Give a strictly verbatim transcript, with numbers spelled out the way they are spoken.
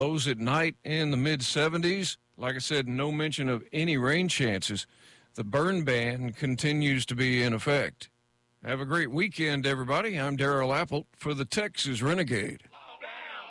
Lows at night in the mid seventies. Like I said, no mention of any rain chances. The burn ban continues to be in effect. Have a great weekend, everybody. I'm Darrell Apple for the Texas Renegade.